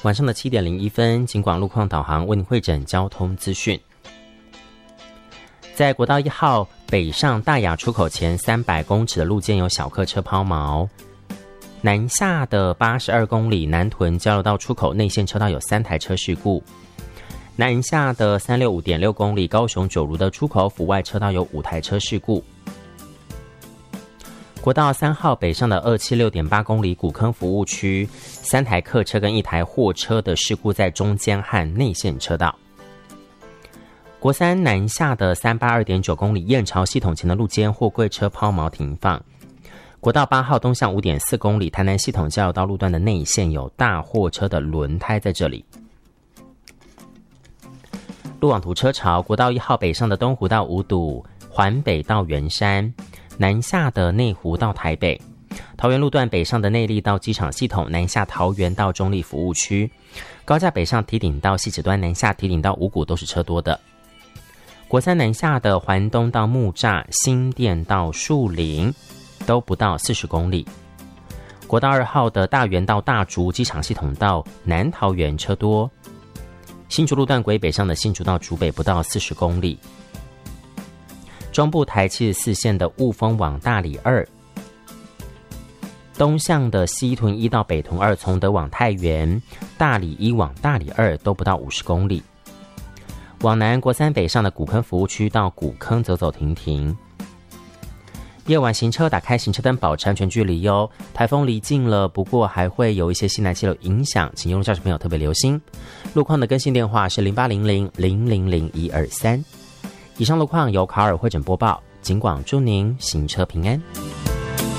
晚上的7点01分，警广路况导航为您汇整交通资讯。在国道1号北上大雅出口前300公尺的路肩有小客车抛锚，南下的82公里南屯交流道出口内线车道有3台车事故，南下的365.6公里高雄九如的出口府外车道有5台车事故。国道3号北上的276.8公里古坑服务区3台客车跟1台货车的事故在中间和内线车道。国3南下的382.9公里燕巢系统前的路肩货柜车抛锚停放。国道8号东向5.4公里台南系统交流道路段的内线有大货车的轮胎在这里。路网图车潮，国道1号北上的东湖到五堵，环北到圆山，南下的内湖到台北，桃园路段北上的内壢到机场系统，南下桃园到中立服务区，高架北上堤顶到汐止端，南下堤顶到五股都是车多的。国3南下的环东到木栅，新店到树林都不到40公里。国道2号的大园到大竹机场系统到南桃园车多。新竹路段轨北上的新竹到竹北不到40公里。中部台74线的雾峰往大里2，东向的西屯1到北屯2，从德往太原，大里1往大里2都不到50公里。往南国3北上的古坑服务区到古坑走走停停。夜晚行车打开行车灯，保持安全距离哟。台风离近了，不过还会有一些西南气流影响，请用路驾驶朋友特别留心。路况的更新电话是0800000123。以上路况由卡尔汇整播报，警广祝您行车平安。